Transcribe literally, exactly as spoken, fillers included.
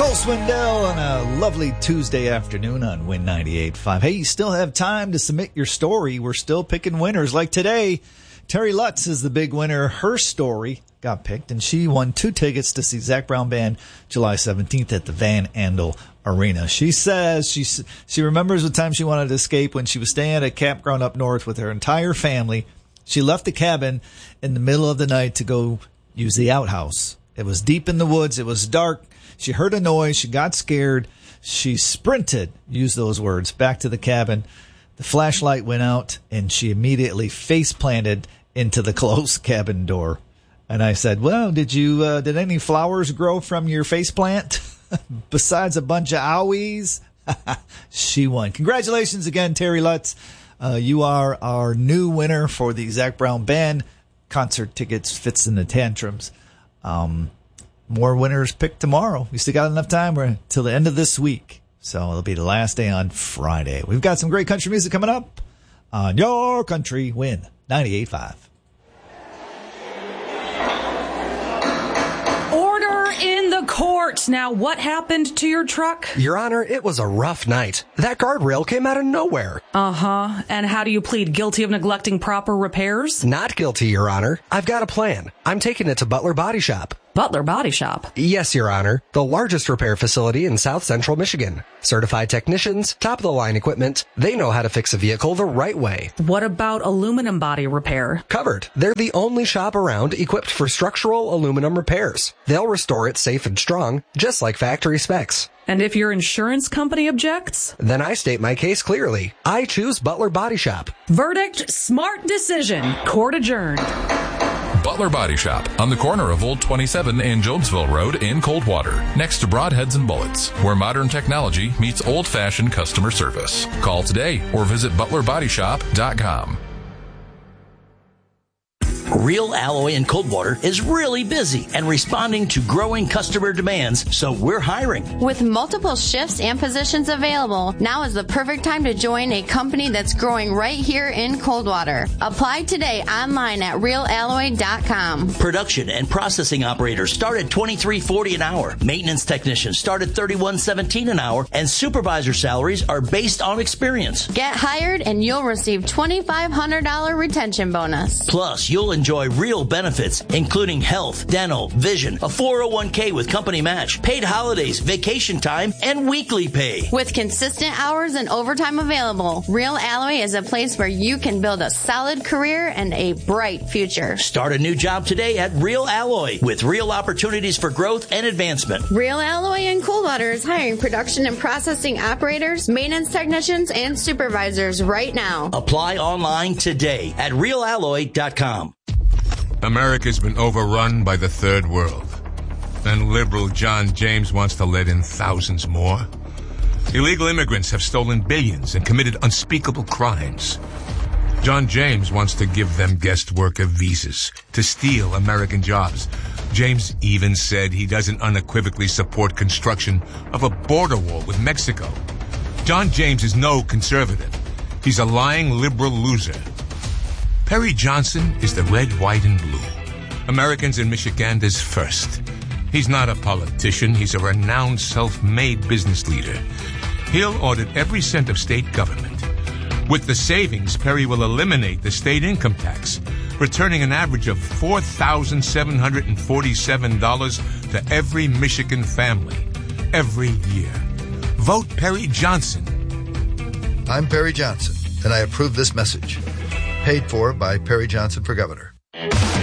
Swindell on a lovely Tuesday afternoon on Win ninety-eight point five. Hey, you still have time to submit your story. We're still picking winners. Like today, Terry Lutz is the big winner. Her story got picked, and she won two tickets to see Zac Brown Band July seventeenth at the Van Andel Arena. She says she she remembers the time she wanted to escape when she was staying at a campground up north with her entire family. She left the cabin in the middle of the night to go use the outhouse. It was deep in the woods. It was dark. She heard a noise. She got scared. She sprinted, use those words, back to the cabin. The flashlight went out, and she immediately face planted into the closed cabin door. And I said, well, did you, uh, did any flowers grow from your face plant besides a bunch of owies? She won. Congratulations again, Terry Lutz. Uh, you are our new winner for the Zac Brown Band concert tickets, Fits in the Tantrums. Um, More winners picked tomorrow. We still got enough time until the end of this week. So it'll be the last day on Friday. We've got some great country music coming up on Your Country Win ninety-eight point five. Order in the court. Now, what happened to your truck? Your Honor, it was a rough night. That guardrail came out of nowhere. Uh-huh. And how do you plead guilty of neglecting proper repairs? Not guilty, Your Honor. I've got a plan. I'm taking it to Butler Body Shop. Butler Body Shop? Yes, Your Honor. The largest repair facility in South Central Michigan. Certified technicians, top-of-the-line equipment. They know how to fix a vehicle the right way. What about aluminum body repair? Covered. They're the only shop around equipped for structural aluminum repairs. They'll restore it safe and strong, just like factory specs. And if your insurance company objects? Then I state my case clearly. I choose Butler Body Shop. Verdict, smart decision. Court adjourned. Butler Body Shop on the corner of Old twenty-seven and Jonesville Road in Coldwater, next to Broadheads and Bullets, where modern technology meets old-fashioned customer service. Call today or visit butler body shop dot com. Real Alloy in Coldwater is really busy and responding to growing customer demands, so we're hiring. With multiple shifts and positions available, now is the perfect time to join a company that's growing right here in Coldwater. Apply today online at real alloy dot com. Production and processing operators start at twenty-three forty an hour. Maintenance technicians start at thirty-one seventeen an hour, and supervisor salaries are based on experience. Get hired and you'll receive twenty-five hundred dollars retention bonus. Plus, you'll enjoy real benefits, including health, dental, vision, a four oh one k with company match, paid holidays, vacation time, and weekly pay. With consistent hours and overtime available, Real Alloy is a place where you can build a solid career and a bright future. Start a new job today at Real Alloy with real opportunities for growth and advancement. Real Alloy in Coldwater is hiring production and processing operators, maintenance technicians, and supervisors right now. Apply online today at real alloy dot com. America's been overrun by the third world, and liberal John James wants to let in thousands more. Illegal immigrants have stolen billions and committed unspeakable crimes. John James wants to give them guest worker visas to steal American jobs. James even said he doesn't unequivocally support construction of a border wall with Mexico. John James is no conservative. He's a lying liberal loser. Perry Johnson is the red, white, and blue. Americans in Michiganders first. He's not a politician. He's a renowned self-made business leader. He'll audit every cent of state government. With the savings, Perry will eliminate the state income tax, returning an average of four thousand seven hundred forty-seven dollars to every Michigan family every year. Vote Perry Johnson. I'm Perry Johnson, and I approve this message. Paid for by Perry Johnson for Governor.